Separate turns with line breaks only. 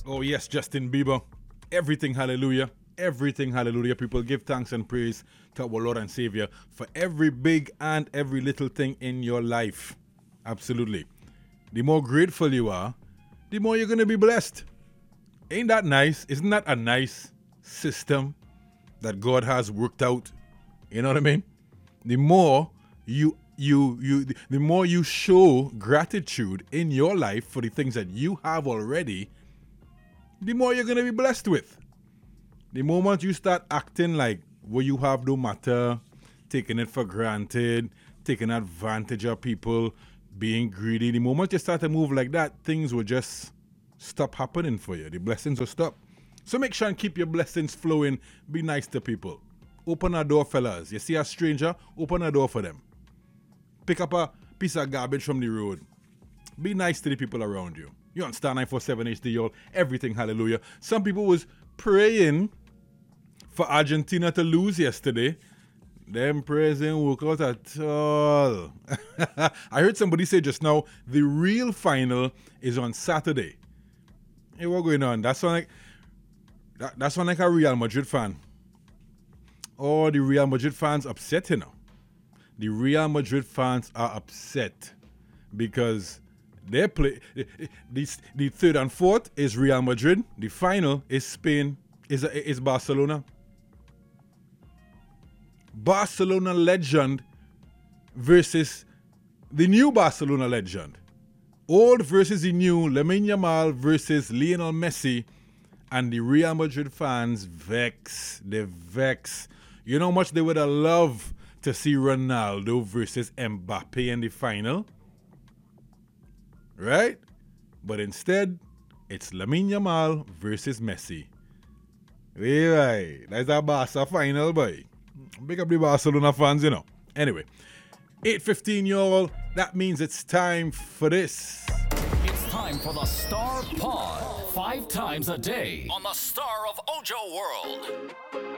Oh, yes, Justin Bieber. Everything hallelujah. Everything hallelujah. People give thanks and praise to our Lord and Savior for every big and every little thing in your life. Absolutely. The more grateful you are, the more you're going to be blessed. Ain't that nice? Isn't that a nice system that God has worked out? You know what I mean? The more the more you show gratitude in your life for the things that you have already, the more you're going to be blessed with. The moment you start acting like what you have don't matter, taking it for granted, taking advantage of people, being greedy, the moment you start to move like that, things will just stop happening for you. The blessings will stop. So make sure and keep your blessings flowing. Be nice to people. Open a door, fellas. You see a stranger, open a door for them. Pick up a piece of garbage from the road. Be nice to the people around you. You on Star 947 HD, y'all. Everything hallelujah. Some people was praying for Argentina to lose yesterday. Them prayers didn't work out at all. I heard somebody say just now, the real final is on Saturday. Hey, what's going on? That's one like a Real Madrid fan. Oh, the Real Madrid fans upset, you know. The Real Madrid fans are upset because they play the third and fourth is Real Madrid. The final is Spain, is Barcelona. Barcelona legend versus the new Barcelona legend. Old versus the new, Lamine Yamal versus Lionel Messi, and the Real Madrid fans vex. They vex. You know how much they would have loved to see Ronaldo versus Mbappe in the final? Right? But instead, it's Lamine Yamal versus Messi. Right. That's a Barca final, boy. Big up the Barcelona fans, you know. Anyway, 8:15, y'all. That means it's time for this.
It's time for the Star Pod. 5 times a day on the Star of Ojo World.